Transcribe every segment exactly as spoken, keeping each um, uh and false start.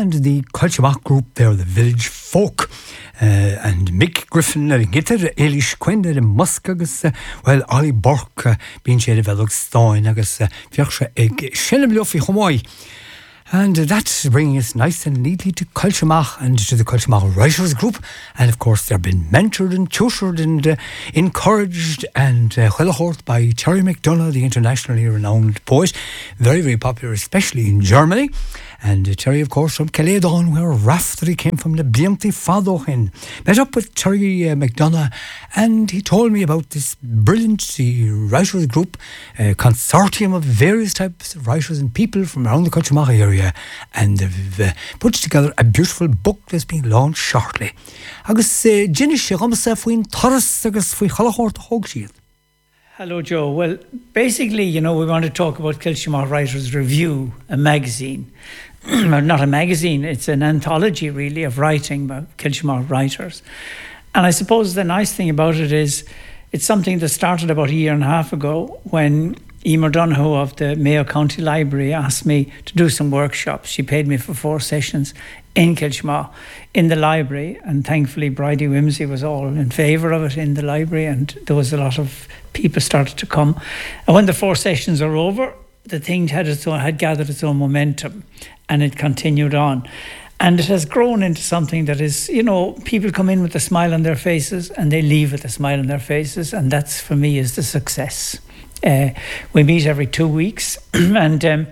and the Culturemach group there, the Village Folk. Uh, and Mick Griffin ar gitar, Eilish Quinn ar Musk agus, uh, well, Ollie Burke uh, bín sé a bhealach stáin agus uh, fiach sé ag sinna blufi chomáid. And uh, that's bringing us nice and neatly to Culturemach and to the Culturemach Writers Group. And of course, they've been mentored and tutored and uh, encouraged and uh, huilachort by Terry McDonough, the internationally renowned poet. Very, very popular, especially in Germany. And uh, Terry, of course, from Caledon, where Raftery came from, the Blianty Fadochin. Met up with Terry uh, McDonough, and he told me about this brilliant uh, writers group, a consortium of various types of writers and people from around the Culturemach area, and they've uh, put together a beautiful book that's being launched shortly. Agus Ginny sé gomsa faoin toras agus faoi chalachort hog siad. Hello, Joe. Well, basically, you know, we want to talk about Kiltimagh Writers Review, a magazine. Not a magazine, it's an anthology, really, of writing by Kiltimagh writers. And I suppose the nice thing about it is it's something that started about a year and a half ago when Emer Donoghue of the Mayo County Library asked me to do some workshops. She paid me for four sessions in Kiltimagh, in the library, and thankfully Bridie Whimsy was all in favour of it in the library, and there was a lot of people started to come. And when the four sessions are over, the thing had its own, had gathered its own momentum, and it continued on. And it has grown into something that is, you know, people come in with a smile on their faces and they leave with a smile on their faces, and that's, for me, is the success. Uh, we meet every two weeks, and um,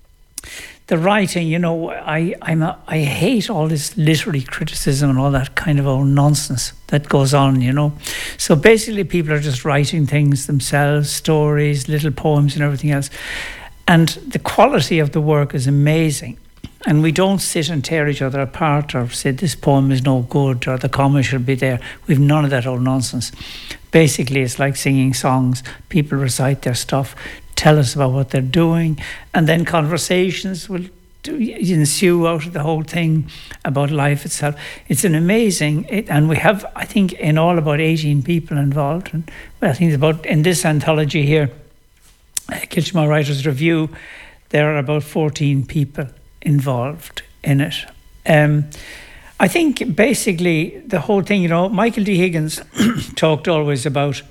the writing, you know, I I'm a, I hate all this literary criticism and all that kind of old nonsense that goes on, you know. So basically people are just writing things themselves, stories, little poems and everything else. And the quality of the work is amazing. And we don't sit and tear each other apart or say this poem is no good or the comma should be there. We've none of that old nonsense. Basically, it's like singing songs. People recite their stuff, tell us about what they're doing, and then conversations will do, ensue out of the whole thing about life itself. It's an amazing, it, and we have, I think, in all about eighteen people involved. And well, I think it's about, in this anthology here, Kiltimagh Writers Review, there are about fourteen people involved in it. Um, I think basically the whole thing, you know, Michael D. Higgins talked always about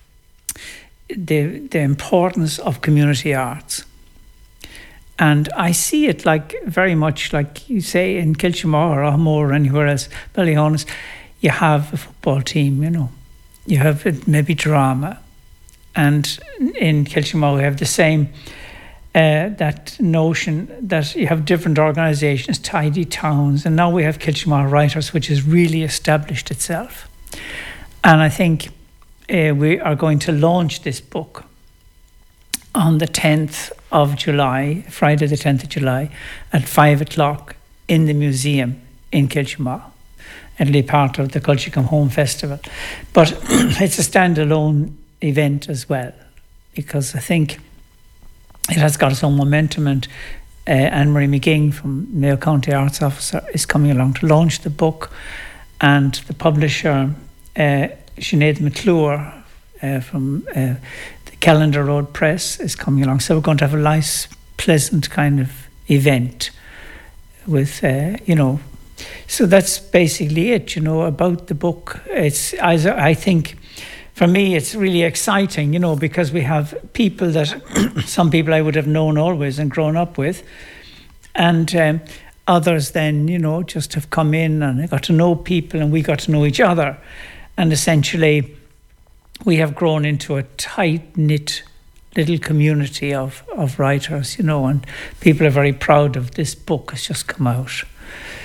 the the importance of community arts. And I see it like very much like you say in Kiltimagh or Ahmore or anywhere else, Ballyhonus, you have a football team, you know, you have maybe drama. And in Kiltimagh we have the same Uh, that notion that you have different organisations, tidy towns, and now we have Kiltimagh Writers, which has really established itself. And I think uh, we are going to launch this book on the tenth of July, Friday the tenth of July, at five o'clock in the museum in Kiltimagh. It'll be part of the Culture Come Home Festival. But it's a standalone event as well, because I think it has got its own momentum, and uh, Anne-Marie McGing from Mayo County Arts Officer is coming along to launch the book, and the publisher, uh, Sinead McClure uh, from uh, the Callender Road Press is coming along. So we're going to have a nice, pleasant kind of event with, uh, you know, so that's basically it, you know, about the book. It's, as I think, for me, it's really exciting, you know, because we have people that, some people I would have known always and grown up with, and um, others then, you know, just have come in and I got to know people and we got to know each other. And essentially, we have grown into a tight-knit little community of, of writers, you know, and people are very proud of this book has just come out.